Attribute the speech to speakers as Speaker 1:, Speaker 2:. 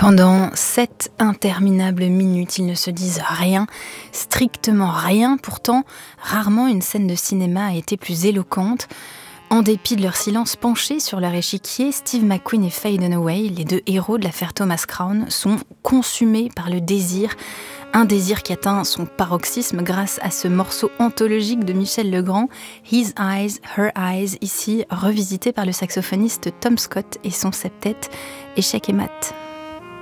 Speaker 1: Pendant 7 interminables minutes, ils ne se disent rien, strictement rien. Pourtant, rarement une scène de cinéma a été plus éloquente. En dépit de leur silence penché sur leur échiquier, Steve McQueen et Faye Dunaway, les deux héros de l'affaire Thomas Crown, sont consumés par le désir. Un désir qui atteint son paroxysme grâce à ce morceau anthologique de Michel Legrand, His Eyes, Her Eyes, ici revisité par le saxophoniste Tom Scott et son septet Échec et mat.